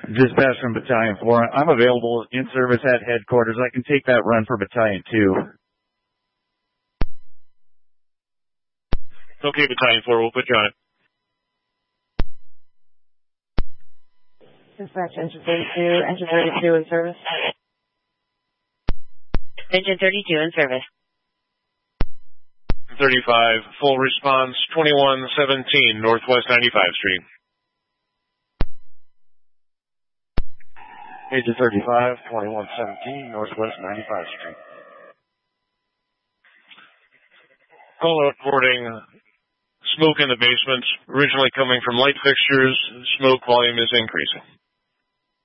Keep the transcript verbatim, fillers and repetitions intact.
Dispatch from Battalion four. I'm available in service at headquarters. I can take that run for Battalion two. Okay, Battalion four, we'll put you on it. Dispatch, engine thirty-two, engine thirty-two in service. Engine thirty-two in service. thirty-five, full response, twenty-one seventeen, Northwest ninety-five Street. Engine thirty-five, twenty-one seventeen, Northwest ninety-five Street. Call out reporting smoke in the basement, originally coming from light fixtures. Smoke volume is increasing.